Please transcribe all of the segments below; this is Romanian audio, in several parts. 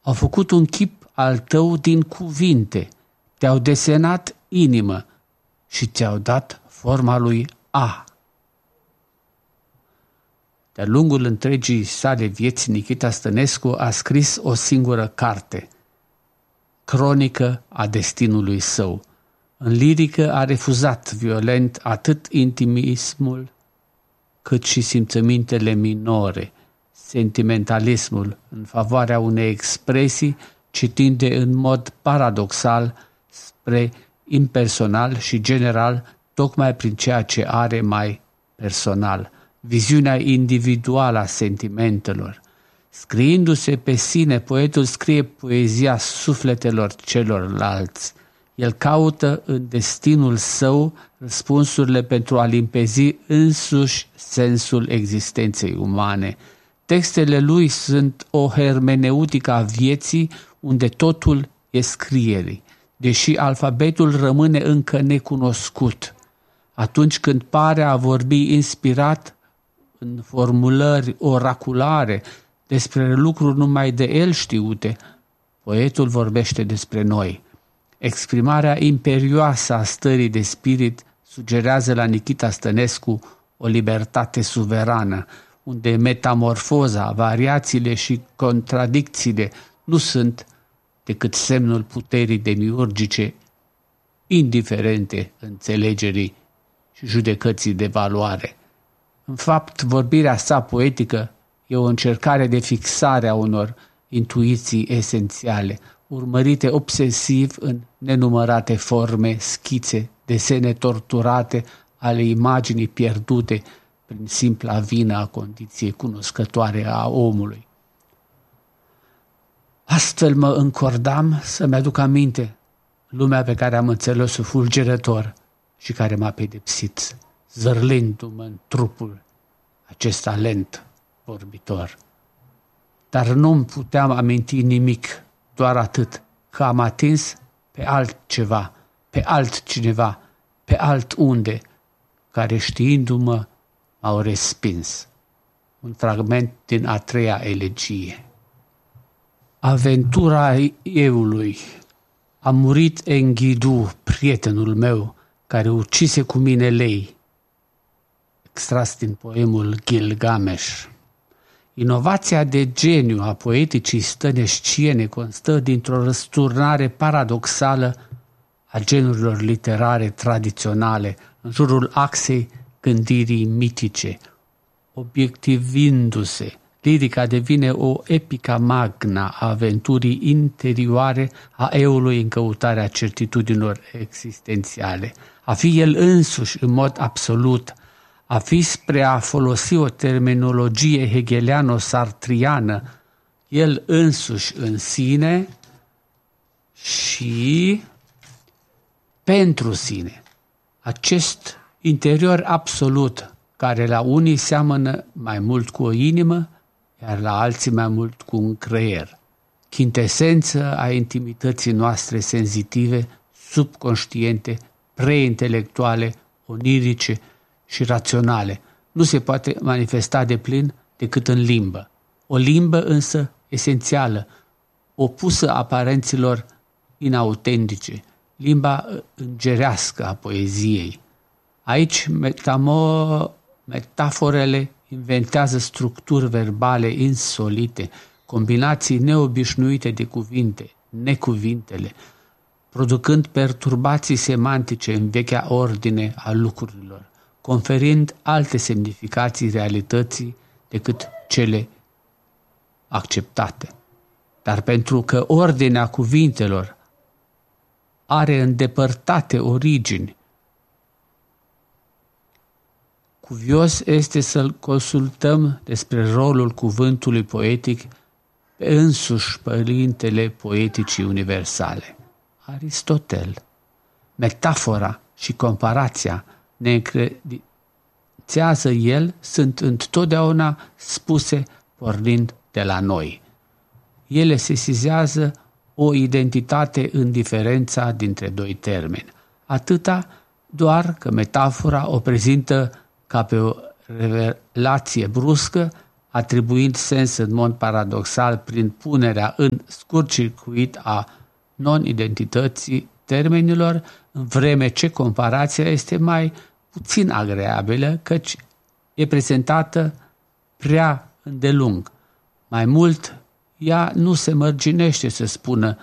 Au făcut un chip al tău din cuvinte, te-au desenat inimă și ți-au dat forma lui A. De-a lungul întregii sale vieți, Nichita Stănescu a scris o singură carte, Cronică a destinului său. În lirică a refuzat violent atât intimismul cât și simțămintele minore, sentimentalismul în favoarea unei expresii ce tinde în mod paradoxal spre impersonal și general tocmai prin ceea ce are mai personal, viziunea individuală a sentimentelor. Scriindu-se pe sine, poetul scrie poezia sufletelor celorlalți. El caută în destinul său răspunsurile pentru a limpezi însuși sensul existenței umane. Textele lui sunt o hermeneutică a vieții unde totul e scrierii, deși alfabetul rămâne încă necunoscut. Atunci când pare a vorbi inspirat în formulări oraculare despre lucruri numai de el știute, poetul vorbește despre noi. Exprimarea imperioasă a stării de spirit sugerează la Nichita Stănescu o libertate suverană, unde metamorfoza, variațiile și contradicțiile nu sunt decât semnul puterii demiurgice, indiferente înțelegerii și judecății de valoare. În fapt, vorbirea sa poetică e o încercare de fixare a unor intuiții esențiale, urmărite obsesiv în nenumărate forme, schițe, desene torturate ale imaginii pierdute prin simpla vină a condiției cunoscătoare a omului. Astfel mă încordam să-mi aduc aminte lumea pe care am înțeles-o fulgerător și care m-a pedepsit, zărlindu-mă în trupul acest talent vorbitor. Dar nu-mi puteam aminti nimic, doar atât, că am atins pe altceva, pe altcineva, pe altunde, care știindu-mă m-au respins. Un fragment din a treia elegie. Aventura eului. A murit Enkidu, prietenul meu, care ucise cu mine lei. Extras din poemul Gilgamesh. Inovația de geniu a poeticii stănesciene constă dintr-o răsturnare paradoxală a genurilor literare tradiționale în jurul axei gândirii mitice. Obiectivindu-se, lirica devine o epica magna a aventurii interioare a eului în căutarea certitudinilor existențiale. A fi el însuși în mod absolut, a fi spre a folosi o terminologie hegeliano-sartriană, el însuși în sine și pentru sine. Acest interior absolut, care la unii seamănă mai mult cu o inimă, iar la alții mai mult cu un creier. Chintesență a intimității noastre senzitive, subconștiente, preintelectuale, onirice și raționale. Nu se poate manifesta deplin decât în limbă. O limbă însă esențială, opusă aparenților inautentice, limba îngerească a poeziei. Aici metaforele inventează structuri verbale insolite, combinații neobișnuite de cuvinte, necuvintele, producând perturbații semantice în vechea ordine a lucrurilor, conferind alte semnificații realității decât cele acceptate. Dar pentru că ordinea cuvintelor are îndepărtate origini, cuvios este să-l consultăm despre rolul cuvântului poetic pe însuși părintele poeticii universale, Aristotel. Metafora și comparația ne încredințează el sunt întotdeauna spuse pornind de la noi. Ele sesizează o identitate în diferența dintre doi termeni. Atâta doar că metafora o prezintă ca pe o revelație bruscă atribuind sens în mod paradoxal prin punerea în scurt circuit a non-identității termenilor, în vreme ce comparația este mai puțin agreabilă, căci e prezentată prea îndelung. Mai mult, ea nu se mărginește să spună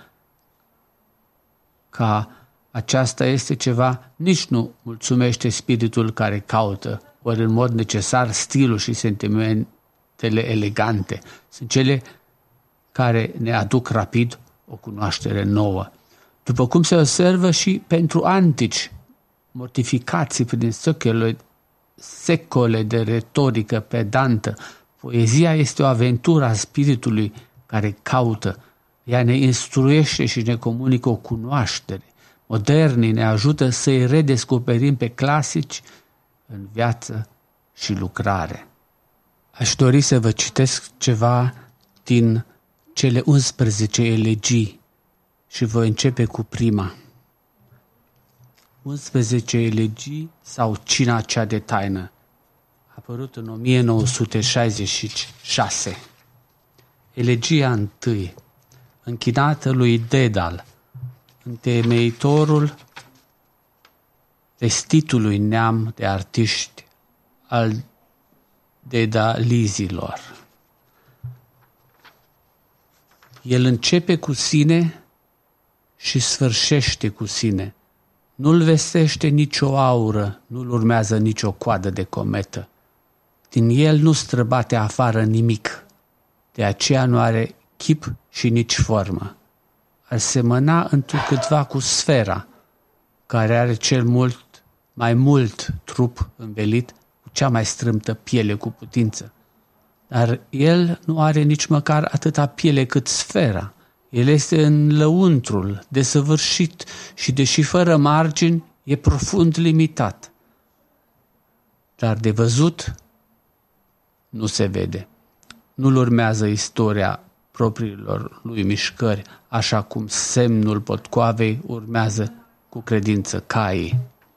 că aceasta este ceva, nici nu mulțumește spiritul care caută, ori în mod necesar stilul și sentimentele elegante sunt cele care ne aduc rapid o cunoaștere nouă. După cum se observă și pentru antici, mortificații prin secole de retorică pedantă, poezia este o aventură a spiritului care caută. Ea ne instruiește și ne comunică o cunoaștere. Modernii ne ajută să-i redescoperim pe clasici în viață și lucrare. Aș dori să vă citesc ceva din cele 11 elegii și voi începe cu prima. 11 elegii sau Cina cea de taină, a apărut în 1966. Elegia 1, închinată lui Dedal, întemeitorul vestitului neam de artiști al dedalizilor. El începe cu sine și sfârșește cu sine. Nu-l vestește nicio aură, nu-l urmează nicio coadă de cometă. Din el nu străbate afară nimic, de aceea nu are chip și nici formă. Ar semăna întrucâtva cu sfera, care are mai mult trup învelit cu cea mai strâmtă piele cu putință. Dar el nu are nici măcar atâta piele cât sfera. El este în lăuntrul, desăvârșit și, deși fără margini, e profund limitat. Dar de văzut nu se vede. Nu-l urmează istoria propriilor lui mișcări, așa cum semnul potcoavei urmează cu credință caii.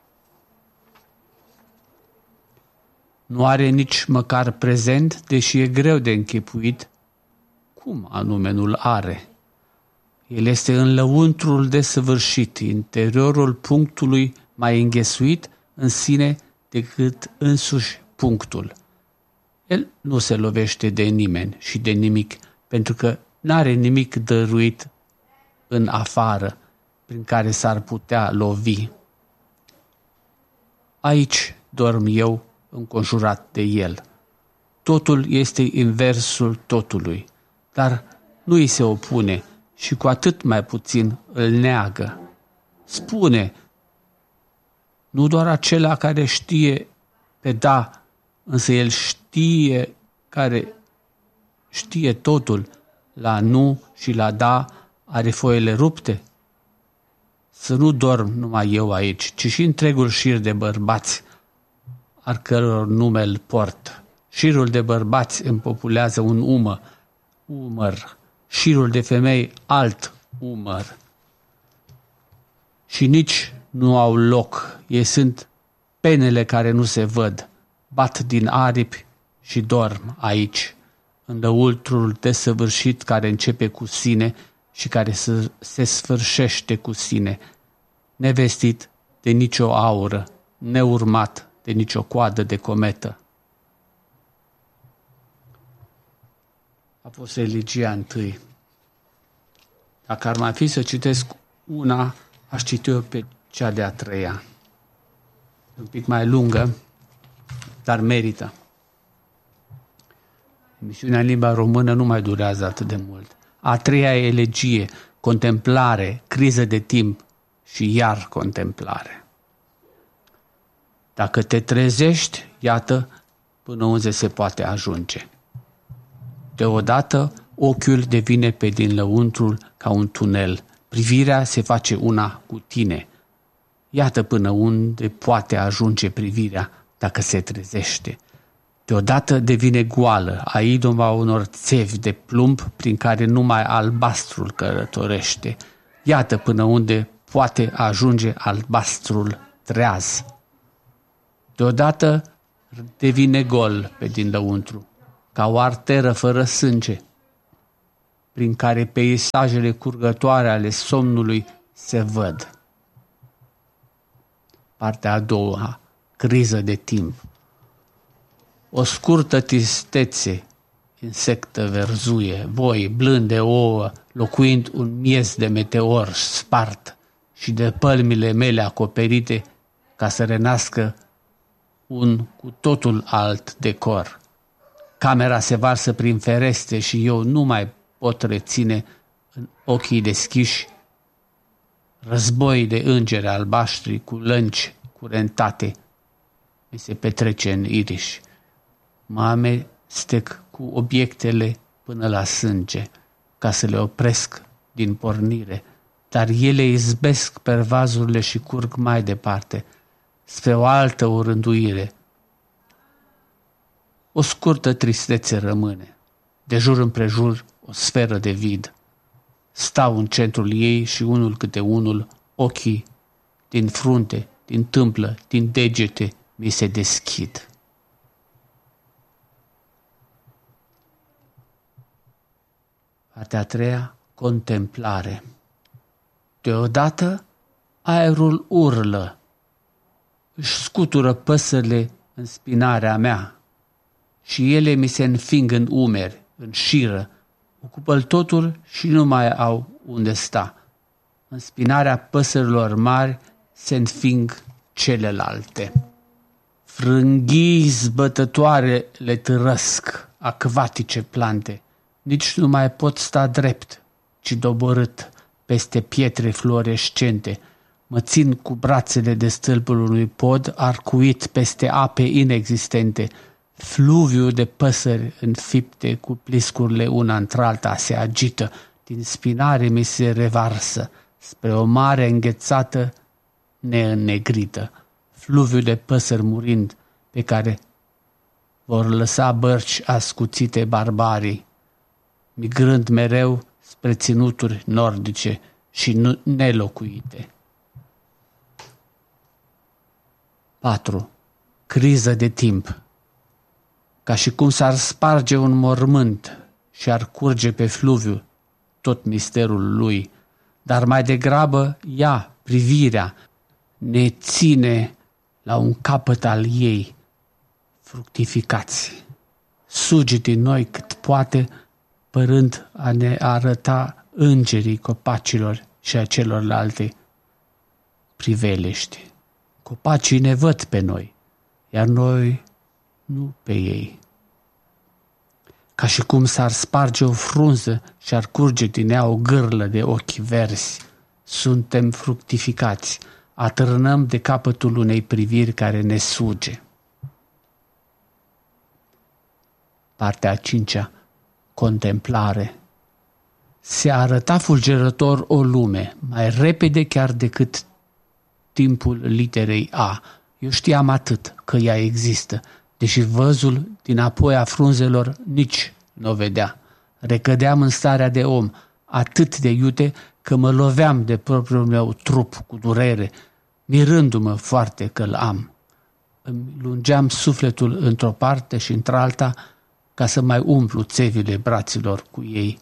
Nu are nici măcar prezent, deși e greu de închipuit cum anume nu-l are. El este în lăuntrul desăvârșit, interiorul punctului mai înghesuit în sine decât însuși punctul. El nu se lovește de nimeni și de nimic, pentru că n-are nimic dăruit în afară prin care s-ar putea lovi. Aici dorm eu, înconjurat de el. Totul este inversul totului, dar nu îi se opune și cu atât mai puțin îl neagă. Spune, nu doar acela care știe pe da, însă el care știe totul, la nu și la da are foile rupte. Să nu dorm numai eu aici, ci și întregul șir de bărbați, al căror nume îl port. Șirul de bărbați împopulează un umăr, șirul de femei alt umăr. Și nici nu au loc, ei sunt penele care nu se văd, bat din aripi și dorm aici, în lăuntrul desăvârșit care începe cu sine și care se sfârșește cu sine, nevestit de nicio aură, neurmat de nicio coadă de cometă. A fost religia 1. Dacă ar mai fi să citesc una, aș citi-o pe cea de-a 3-a. Un pic mai lungă, dar merită. Emisiunea în limba română nu mai durează atât de mult. A 3-a elegie, contemplare, criză de timp și iar contemplare. Dacă te trezești, iată până unde se poate ajunge. Deodată, ochiul devine pe din lăuntrul ca un tunel. Privirea se face una cu tine. Iată până unde poate ajunge privirea dacă se trezește. Deodată devine goală, a idoma unor țevi de plumb prin care numai albastrul călătorește. Iată până unde poate ajunge albastrul treaz. Deodată devine gol pe din lăuntru. ca o arteră fără sânge, prin care peisajele curgătoare ale somnului se văd. Partea a doua, criză de timp. O scurtă tristețe, insectă verzuie, voi blânde ouă, locuind un miez de meteor spart și de pălmile mele acoperite, ca să renască un cu totul alt decor. Camera se varsă prin ferestre și eu nu mai pot reține în ochii deschiși război de îngeri albaștri cu lănci curentate mi se petrece în iriș. Mă amestec cu obiectele până la sânge ca să le opresc din pornire, dar ele izbesc pervazurile și curg mai departe spre o altă orânduire. O scurtă tristețe rămâne, de jur împrejur o sferă de vid. Stau în centrul ei și unul câte unul, ochii din frunte, din tâmplă, din degete mi se deschid. Partea a treia, contemplare. Deodată aerul urlă, își scutură păsările în spinarea mea și ele mi se înfing în umeri, în șiră, ocupă totul și nu mai au unde sta. În spinarea păsărilor mari se înfing celelalte. Frânghii zbătătoare le târăsc acvatice plante. Nici nu mai pot sta drept, ci doborât peste pietre fluorescente. Mă țin cu brațele de stâlpul unui pod arcuit peste ape inexistente. Fluviul de păsări înfipte cu pliscurile una într-alta se agită, din spinare mi se revarsă spre o mare înghețată neînnegrită. Fluviul de păsări murind pe care vor lăsa bărci ascuțite barbarii, migrând mereu spre ținuturi nordice și nelocuite. 4. Criză de timp. Ca și cum s-ar sparge un mormânt și ar curge pe fluviu tot misterul lui, dar mai degrabă ea, privirea, ne ține la un capăt al ei, fructificați, suge din noi cât poate, părând a ne arăta îngerii copacilor și a celorlalte priveliști. Copacii ne văd pe noi, iar noi nu pe ei. Ca și cum s-ar sparge o frunză și ar curge din ea o gârlă de ochi verzi. Suntem fructificați, atârnăm de capătul unei priviri care ne suge. Partea a cincea, contemplare. Se arăta fulgerător o lume, mai repede chiar decât timpul literei A. Eu știam atât, că ea există, deși văzul din apoi a frunzelor nici nu vedea. Recădeam în starea de om, atât de iute că mă loveam de propriul meu trup cu durere, mirându-mă foarte că-l am. Îmi lungeam sufletul într-o parte și într-alta ca să mai umplu țevile braților cu ei.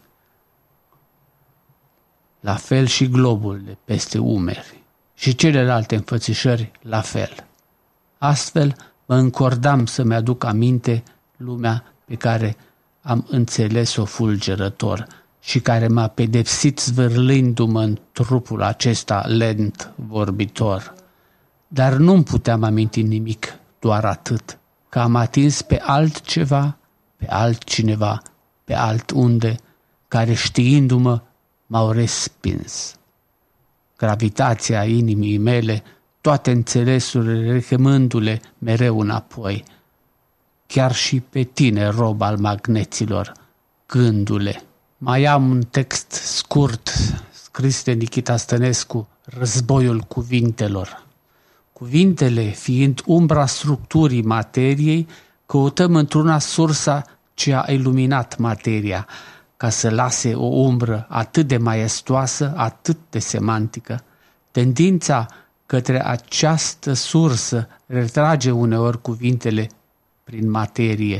La fel și globul de peste umeri și celelalte înfățișări la fel. Astfel mă încordam să-mi aduc aminte lumea pe care am înțeles-o fulgerător și care m-a pedepsit zvârlindu-mă în trupul acesta lent vorbitor. Dar nu-mi puteam aminti nimic, doar atât, că am atins pe altceva, pe altcineva, pe altunde, care știindu-mă m-au respins. Gravitația inimii mele, toate înțelesurile rechemându-le mereu înapoi, chiar și pe tine, rob al magneților, gândule. Mai am un text scurt scris de Nichita Stănescu, Războiul cuvintelor. Cuvintele, fiind umbra structurii materiei, căutăm într-una sursa ce a iluminat materia, ca să lase o umbră atât de maestoasă, atât de semantică. Tendința către această sursă retrage uneori cuvintele prin materie,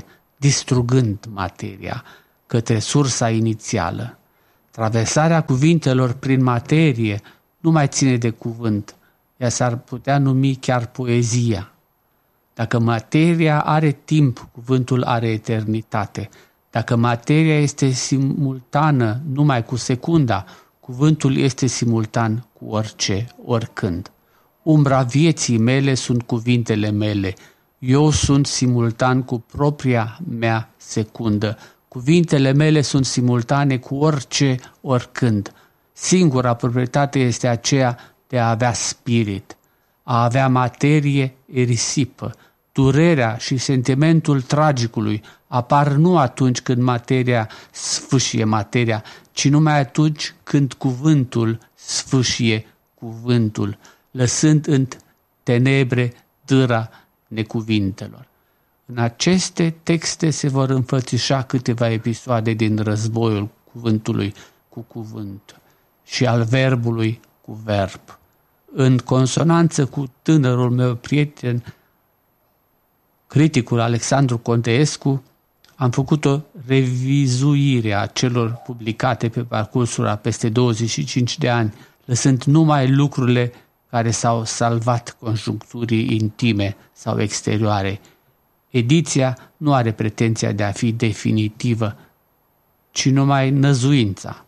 distrugând materia către sursa inițială. Traversarea cuvintelor prin materie nu mai ține de cuvânt, ea s-ar putea numi chiar poezia. Dacă materia are timp, cuvântul are eternitate. Dacă materia este simultană numai cu secunda, cuvântul este simultan cu orice, oricând. Umbra vieții mele sunt cuvintele mele. Eu sunt simultan cu propria mea secundă. Cuvintele mele sunt simultane cu orice, oricând. Singura proprietate este aceea de a avea spirit. A avea materie e risipă. Durerea și sentimentul tragicului apar nu atunci când materia sfâșie materia, ci numai atunci când cuvântul sfâșie cuvântul, lăsând în tenebre dâra necuvintelor. În aceste texte se vor înfățișa câteva episoade din războiul cuvântului cu cuvânt și al verbului cu verb. În consonanță cu tânărul meu prieten, criticul Alexandru Conteescu, am făcut o revizuire a celor publicate pe parcursul a peste 25 de ani, lăsând numai lucrurile care s-au salvat conjuncturii intime sau exterioare. Ediția nu are pretenția de a fi definitivă, ci numai năzuința.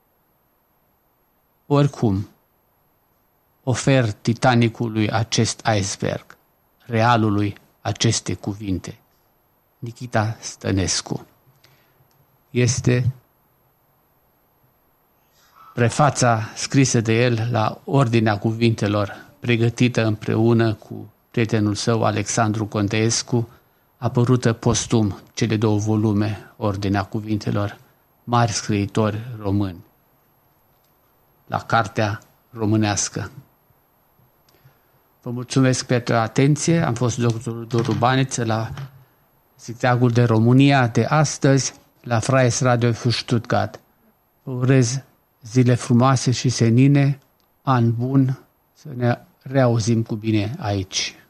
Oricum, ofer Titanicului acest iceberg, realului aceste cuvinte. Nikita Stănescu. Este prefața scrisă de el la Ordinea Cuvintelor, pregătită împreună cu prietenul său Alexandru Conteescu, apărută postum, cele două volume, Ordinea Cuvintelor, mari scriitori români, la Cartea Românească. Vă mulțumesc pentru atenție. Am fost doctorul Doru Baniță la Zigzagul de România de astăzi, la Freies Radio für Stuttgart. Vă urez zile frumoase și senine, an bun, să ne reauzim cu bine aici.